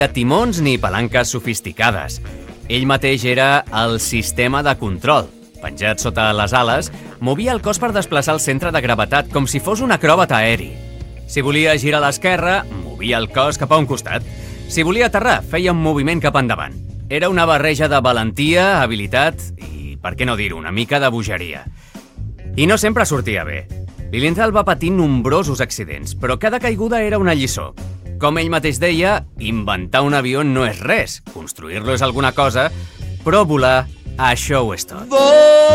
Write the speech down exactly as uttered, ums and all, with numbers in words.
timons ni palanques sofisticades. Ell mateix era el sistema de control. Penjat sota les ales, movia el cos per desplaçar el centre de gravetat com si fos un acròbata aeri. Si volia girar a l'esquerra, movia el cos cap a un costat. Si volia aterrar, feia un moviment cap endavant. Era una barreja de valentia, habilitat i, per què no dir-ho, una mica de bogeria. I no sempre sortia bé. Lilienthal va patir nombrosos accidents, però cada caiguda era una lliçó. Com ell mateix deia, inventar un avió no és res, construir-lo és alguna cosa, però volar, això ho és tot.